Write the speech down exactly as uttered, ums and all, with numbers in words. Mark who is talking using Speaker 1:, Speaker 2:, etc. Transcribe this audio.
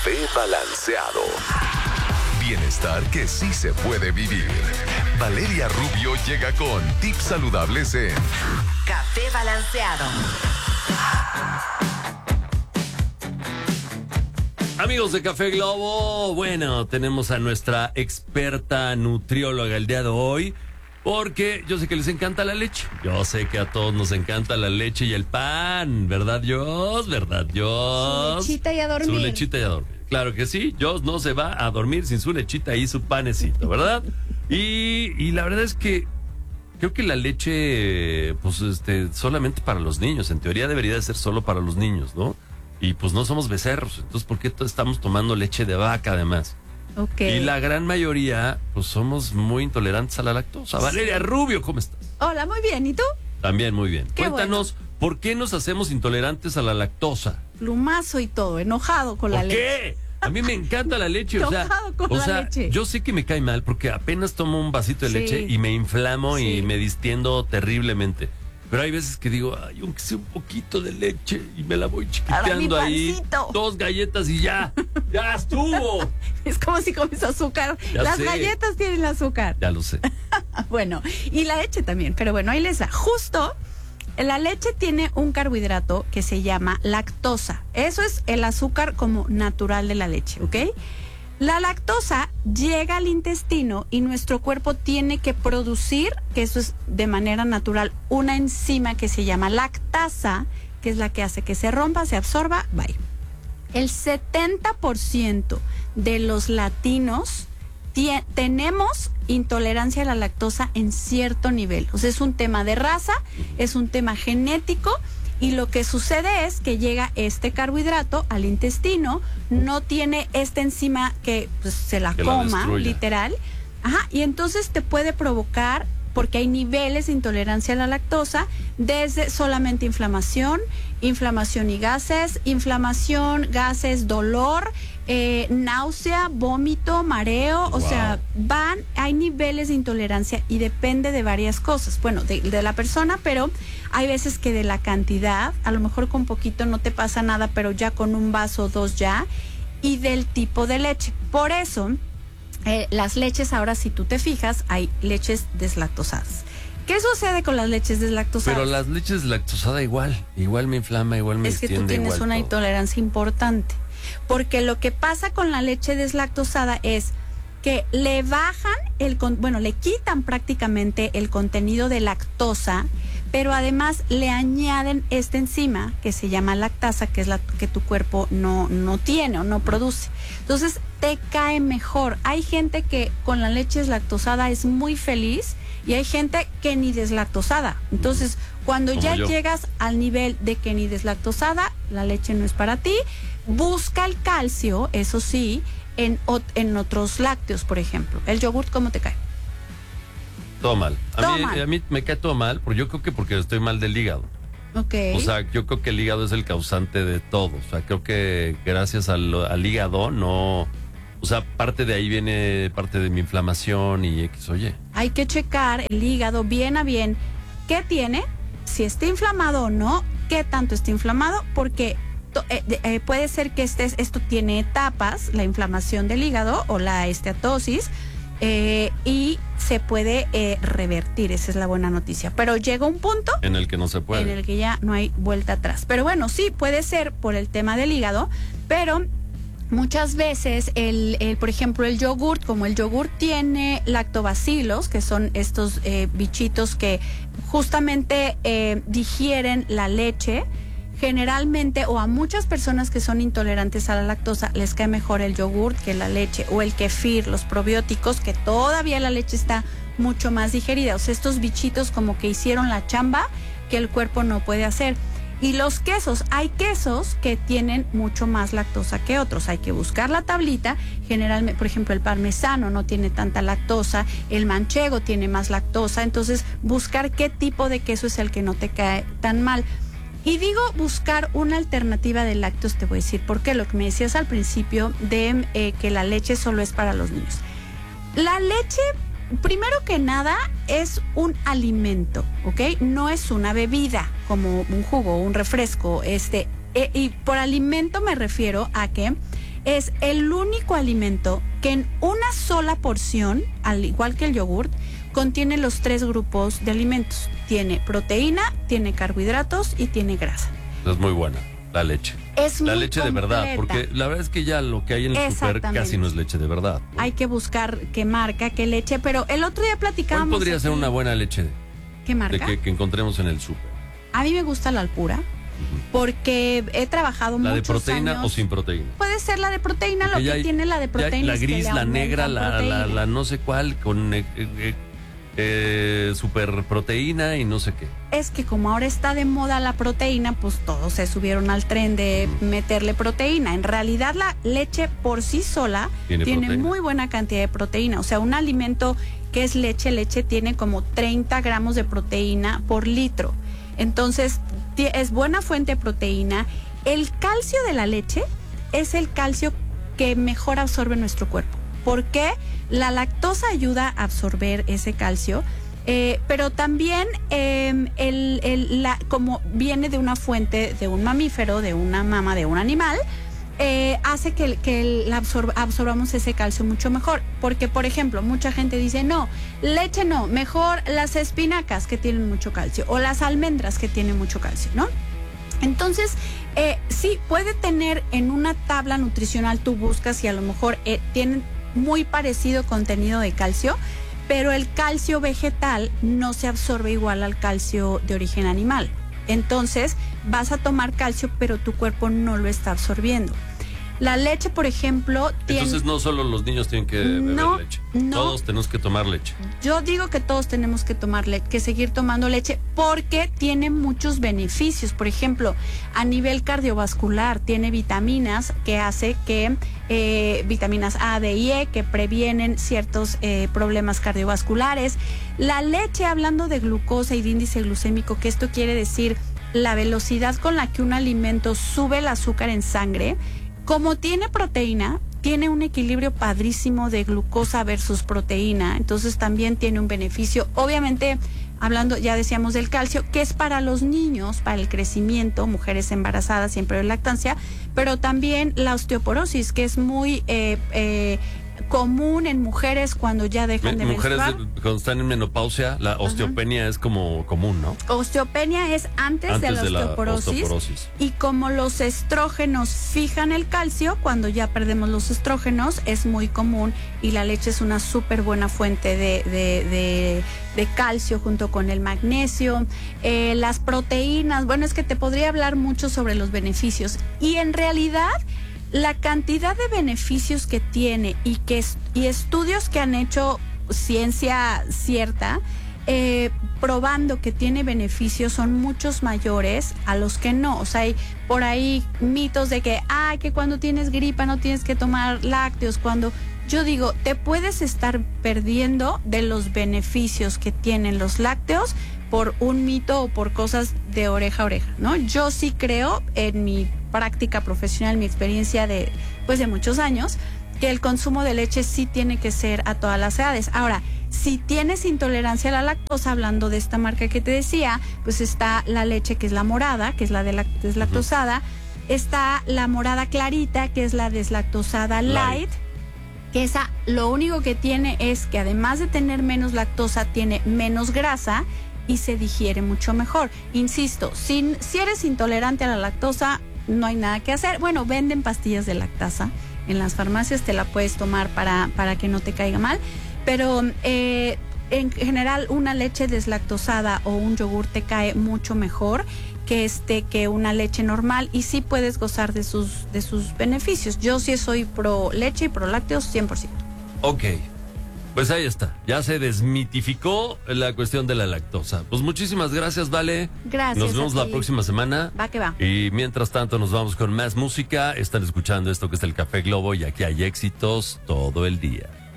Speaker 1: Café Balanceado. Bienestar que sí se puede vivir. Valeria Rubio llega con tips saludables en
Speaker 2: Café Balanceado.
Speaker 3: Amigos de Café Globo, bueno, tenemos a nuestra experta nutrióloga el día de hoy, porque yo sé que les encanta la leche. Yo sé que a todos nos encanta la leche y el pan, ¿verdad, Dios? ¿Verdad, Dios?
Speaker 4: Su lechita y a dormir.
Speaker 3: Su lechita y a dormir. Claro que sí, Dios no se va a dormir sin su lechita y su panecito, ¿verdad? y, y la verdad es que creo que la leche, pues, este, solamente para los niños. En teoría debería de ser solo para los niños, ¿no? Y pues no somos becerros, entonces ¿por qué estamos tomando leche de vaca además?
Speaker 4: Okay.
Speaker 3: Y la gran mayoría, pues somos muy intolerantes a la lactosa. Sí. Valeria Rubio, ¿cómo estás?
Speaker 4: Hola, muy bien, ¿y tú?
Speaker 3: También muy bien.
Speaker 4: Qué
Speaker 3: Cuéntanos,
Speaker 4: bueno.
Speaker 3: ¿Por qué nos hacemos intolerantes a la lactosa?
Speaker 4: Plumazo y todo, enojado con la
Speaker 3: ¿Por
Speaker 4: leche.
Speaker 3: qué? A mí me encanta la leche, o sea,
Speaker 4: Enojado con
Speaker 3: o
Speaker 4: la
Speaker 3: sea,
Speaker 4: leche.
Speaker 3: yo sé que me cae mal porque apenas tomo un vasito de
Speaker 4: Sí.
Speaker 3: leche y me inflamo
Speaker 4: Sí.
Speaker 3: y me distiendo terriblemente. Pero hay veces que digo, ay, aunque sea un poquito de leche y me la voy chiquiteando ahí.
Speaker 4: pancito.
Speaker 3: Dos galletas y ya, ya estuvo.
Speaker 4: Es como si comes azúcar.
Speaker 3: Ya
Speaker 4: Las
Speaker 3: sé.
Speaker 4: galletas tienen azúcar.
Speaker 3: Ya lo sé.
Speaker 4: Bueno, y la leche también, pero bueno, ahí les va. Justo, la leche tiene un carbohidrato que se llama lactosa. Eso es el azúcar como natural de la leche, ¿ok? La lactosa llega al intestino y nuestro cuerpo tiene que producir, que eso es de manera natural, una enzima que se llama lactasa, que es la que hace que se rompa, se absorba, bye. El setenta por ciento de los latinos tie- tenemos intolerancia a la lactosa en cierto nivel. O sea, es un tema de raza, es un tema genético. Y lo que sucede es que llega este carbohidrato al intestino, no tiene esta enzima que pues, se la
Speaker 3: Que la
Speaker 4: coma,
Speaker 3: destruya.
Speaker 4: literal. Ajá, y entonces te puede provocar, porque hay niveles de intolerancia a la lactosa, desde solamente inflamación, inflamación y gases, inflamación, gases, dolor, eh, náusea, vómito, mareo, o
Speaker 3: Wow.
Speaker 4: sea, van, hay niveles de intolerancia y depende de varias cosas. Bueno, de, de la persona, pero hay veces que de la cantidad, a lo mejor con poquito no te pasa nada, pero ya con un vaso o dos ya, y del tipo de leche. Por eso, eh, las leches ahora, si tú te fijas, hay leches deslactosadas. ¿Qué sucede con las leches deslactosadas?
Speaker 3: Pero las leches lactosada igual, igual me inflama, igual me
Speaker 4: Es que tú
Speaker 3: extiende,
Speaker 4: tienes
Speaker 3: igual
Speaker 4: una
Speaker 3: todo.
Speaker 4: intolerancia importante. Porque lo que pasa con la leche deslactosada es que le bajan el, con- bueno, le quitan prácticamente el contenido de lactosa, pero además le añaden esta enzima que se llama lactasa, que es la que tu cuerpo no, no tiene o no produce. Entonces te cae mejor. Hay gente que con la leche deslactosada es muy feliz y hay gente que ni deslactosada. Entonces, cuando
Speaker 3: Como
Speaker 4: ya
Speaker 3: yo.
Speaker 4: llegas al nivel de que ni deslactosada, la leche no es para ti. Busca el calcio, eso sí, en, ot- en otros lácteos, por ejemplo. El yogurt, ¿cómo te cae?
Speaker 3: Todo mal. A
Speaker 4: Todo
Speaker 3: mí,
Speaker 4: mal.
Speaker 3: a mí me cae todo mal, porque yo creo que porque estoy mal del hígado.
Speaker 4: Ok.
Speaker 3: O sea, yo creo que el hígado es el causante de todo. O sea, creo que gracias al, al hígado no... O sea, parte de ahí viene parte de mi inflamación y X, oye.
Speaker 4: Hay que checar el hígado bien a bien. ¿Qué tiene? Si está inflamado o no. ¿Qué tanto está inflamado? Porque to- eh, de- eh, puede ser que estés, esto tiene etapas, la inflamación del hígado o la esteatosis, eh, y se puede eh, revertir. Esa es la buena noticia. Pero llega un punto
Speaker 3: En el que no se puede.
Speaker 4: en el que ya no hay vuelta atrás. Pero bueno, sí, puede ser por el tema del hígado, pero muchas veces, el, el, por ejemplo, el yogurt, como el yogurt tiene lactobacilos, que son estos eh, bichitos que justamente eh, digieren la leche, generalmente, o a muchas personas que son intolerantes a la lactosa, les cae mejor el yogurt que la leche, o el kefir, los probióticos, que todavía la leche está mucho más digerida. O sea, estos bichitos como que hicieron la chamba que el cuerpo no puede hacer. Y los quesos, hay quesos que tienen mucho más lactosa que otros. Hay que buscar la tablita. Generalmente, por ejemplo, el parmesano no tiene tanta lactosa, el manchego tiene más lactosa. Entonces, buscar qué tipo de queso es el que no te cae tan mal. Y digo buscar una alternativa de lácteos, te voy a decir por qué. Lo que me decías al principio de eh, que la leche solo es para los niños. La leche, primero que nada, es un alimento, ¿ok? No es una bebida como un jugo o un refresco. Este, eh, y por alimento me refiero a que es el único alimento que en una sola porción, al igual que el yogurt, contiene los tres grupos de alimentos. Tiene proteína, tiene carbohidratos y tiene grasa.
Speaker 3: Es muy buena la leche.
Speaker 4: Es
Speaker 3: la
Speaker 4: muy
Speaker 3: leche de
Speaker 4: completa.
Speaker 3: verdad, porque la verdad es que ya lo que hay en el super
Speaker 4: Exactamente.
Speaker 3: casi no es leche de verdad, ¿no?
Speaker 4: Hay que buscar qué marca, qué leche, pero el otro día
Speaker 3: ¿Cuál
Speaker 4: platicábamos.
Speaker 3: podría
Speaker 4: aquí-
Speaker 3: ser una buena leche
Speaker 4: ¿Qué
Speaker 3: de
Speaker 4: marca?
Speaker 3: que, que encontremos en el súper?
Speaker 4: A mí me gusta la Alpura, porque he trabajado
Speaker 3: ¿La de
Speaker 4: muchos
Speaker 3: proteína
Speaker 4: años.
Speaker 3: o sin proteína?
Speaker 4: Puede ser la de proteína,
Speaker 3: Porque
Speaker 4: lo
Speaker 3: ya
Speaker 4: que
Speaker 3: hay-
Speaker 4: tiene la de
Speaker 3: ya
Speaker 4: proteína.
Speaker 3: la
Speaker 4: es que
Speaker 3: gris,
Speaker 4: le
Speaker 3: la negra,
Speaker 4: aumentan
Speaker 3: la, la,
Speaker 4: proteína.
Speaker 3: la no sé cuál, con eh, eh, eh, super proteína y no sé qué.
Speaker 4: Es que como ahora está de moda la proteína, pues todos se subieron al tren de meterle proteína. En realidad la leche por sí sola
Speaker 3: Tiene
Speaker 4: tiene,
Speaker 3: proteína.
Speaker 4: muy buena cantidad de proteína. O sea, un alimento que es leche, leche tiene como treinta gramos de proteína por litro. Entonces, ti- es buena fuente de proteína. El calcio de la leche es el calcio que mejor absorbe nuestro cuerpo. ¿Por qué? La lactosa ayuda a absorber ese calcio. Eh, pero también eh, el, el- la, como viene de una fuente de un mamífero, de una mama, de un animal, eh, hace que, que el- la absor- absorbamos ese calcio mucho mejor. Porque, por ejemplo, mucha gente dice, no, leche no, mejor las espinacas que tienen mucho calcio o las almendras que tienen mucho calcio, ¿no? Entonces, eh, sí, puede tener en una tabla nutricional, tú buscas y a lo mejor eh, tienen muy parecido contenido de calcio, pero el calcio vegetal no se absorbe igual al calcio de origen animal. Entonces, vas a tomar calcio, pero tu cuerpo no lo está absorbiendo. La leche, por ejemplo, tiene...
Speaker 3: Entonces no solo los niños tienen que beber
Speaker 4: No,
Speaker 3: leche.
Speaker 4: no.
Speaker 3: Todos tenemos que tomar leche.
Speaker 4: Yo digo que todos tenemos que tomar le- que seguir tomando leche porque tiene muchos beneficios. Por ejemplo, a nivel cardiovascular tiene vitaminas que hace que eh, vitaminas A, D y E que previenen ciertos eh, problemas cardiovasculares. La leche, hablando de glucosa y de índice glucémico, que esto quiere decir la velocidad con la que un alimento sube el azúcar en sangre, como tiene proteína, tiene un equilibrio padrísimo de glucosa versus proteína, entonces también tiene un beneficio. Obviamente, hablando, ya decíamos del calcio, que es para los niños, para el crecimiento, mujeres embarazadas, siempre en lactancia, pero también la osteoporosis, que es muy eh, eh, común en mujeres cuando ya dejan
Speaker 3: Me-
Speaker 4: de
Speaker 3: mujeres
Speaker 4: menstruar.
Speaker 3: de- cuando están en menopausia, la osteopenia es como común, ¿no?
Speaker 4: Osteopenia es antes,
Speaker 3: Antes
Speaker 4: de la
Speaker 3: de la
Speaker 4: osteoporosis.
Speaker 3: osteoporosis.
Speaker 4: Y como los estrógenos fijan el calcio, cuando ya perdemos los estrógenos, es muy común y la leche es una súper buena fuente de, de, de, de calcio junto con el magnesio. Eh, las proteínas, bueno, es que te podría hablar mucho sobre los beneficios. Y en realidad, la cantidad de beneficios que tiene y, que, es- y estudios que han hecho ciencia cierta, eh, probando que tiene beneficios son muchos mayores a los que no. O sea, hay por ahí mitos de que, ah, que cuando tienes gripa no tienes que tomar lácteos, cuando yo digo, te puedes estar perdiendo de los beneficios que tienen los lácteos por un mito o por cosas de oreja a oreja, ¿no? Yo sí creo en mi práctica profesional, mi experiencia de, pues de muchos años, que el consumo de leche sí tiene que ser a todas las edades. Ahora, si tienes intolerancia a la lactosa, hablando de esta marca que te decía, pues está la leche que es la morada, que es la de la deslactosada, está la morada clarita, que es la deslactosada light,
Speaker 3: Light.
Speaker 4: que esa lo único que tiene es que además de tener menos lactosa, tiene menos grasa y se digiere mucho mejor. Insisto, si, si eres intolerante a la lactosa, no hay nada que hacer. Bueno, venden pastillas de lactasa en las farmacias, te la puedes tomar para, para que no te caiga mal, pero eh, en general una leche deslactosada o un yogur te cae mucho mejor que este que una leche normal y sí puedes gozar de sus de sus beneficios. Yo sí soy pro leche y pro lácteos cien por ciento.
Speaker 3: Ok. Pues ahí está. Ya se desmitificó la cuestión de la lactosa. Pues muchísimas gracias, Vale.
Speaker 4: Gracias
Speaker 3: Nos
Speaker 4: a
Speaker 3: vemos la
Speaker 4: ti.
Speaker 3: próxima semana.
Speaker 4: Va que va.
Speaker 3: Y mientras tanto nos vamos con más música. Están escuchando esto que es el Café Globo y aquí hay éxitos todo el día.